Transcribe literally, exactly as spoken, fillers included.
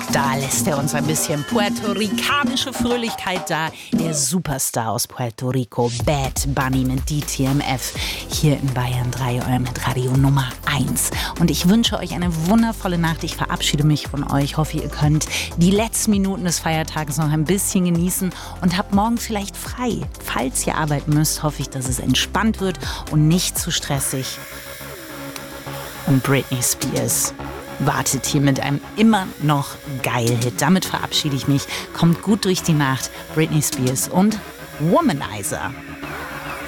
Da lässt er uns ein bisschen puerto-ricanische Fröhlichkeit da. Der Superstar aus Puerto Rico, Bad Bunny mit D T M F, hier in Bayern drei, eurem Radio Nummer eins. Und ich wünsche euch eine wundervolle Nacht. Ich verabschiede mich von euch. Hoffe, ihr könnt die letzten Minuten des Feiertages noch ein bisschen genießen und habt morgen vielleicht frei. Falls ihr arbeiten müsst, hoffe ich, dass es entspannt wird und nicht zu stressig. Und Britney Spears wartet hier mit einem immer noch geil Hit. Damit verabschiede ich mich. Kommt gut durch die Nacht. Britney Spears und Womanizer.